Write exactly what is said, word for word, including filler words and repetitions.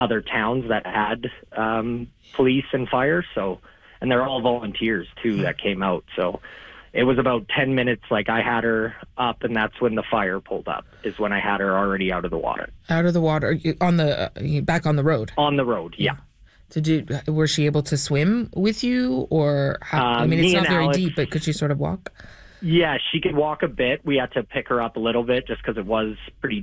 other towns that had um, police and fire. So, and they're all volunteers too that came out. So it was about ten minutes. Like I had her up, and that's when the fire pulled up. Is when I had her already out of the water. Out of the water, on the uh, back on the road. On the road, yeah. Did you? Was she able to swim with you, or how, Um, I mean, it's me not and very Alex- deep, but could she sort of walk? Yeah, she could walk a bit. We had to pick her up a little bit just because it was pretty